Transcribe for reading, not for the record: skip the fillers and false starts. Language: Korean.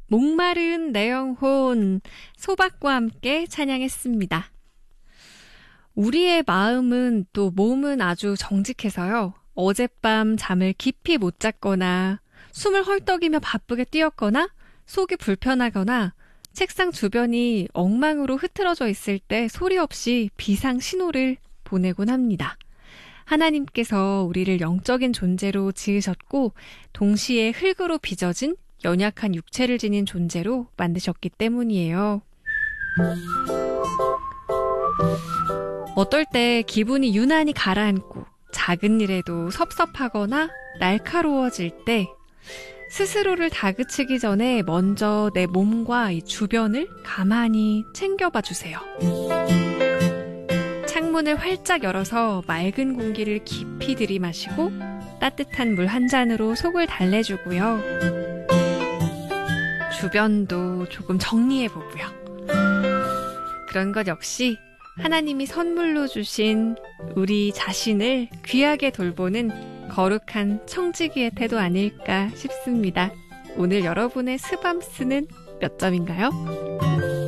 목마른 내 영혼, 소박과 함께 찬양했습니다. 우리의 마음은 또 몸은 아주 정직해서요. 어젯밤 잠을 깊이 못 잤거나 숨을 헐떡이며 바쁘게 뛰었거나 속이 불편하거나 책상 주변이 엉망으로 흐트러져 있을 때 소리 없이 비상 신호를 보내곤 합니다. 하나님께서 우리를 영적인 존재로 지으셨고 동시에 흙으로 빚어진 연약한 육체를 지닌 존재로 만드셨기 때문이에요. 어떨 때 기분이 유난히 가라앉고 작은 일에도 섭섭하거나 날카로워질 때 스스로를 다그치기 전에 먼저 내 몸과 이 주변을 가만히 챙겨봐 주세요. 창문을 활짝 열어서 맑은 공기를 깊이 들이마시고 따뜻한 물 한 잔으로 속을 달래주고요. 주변도 조금 정리해보고요. 그런 것 역시 하나님이 선물로 주신 우리 자신을 귀하게 돌보는 거룩한 청지기의 태도 아닐까 싶습니다. 오늘 여러분의 스밤스는 몇 점인가요?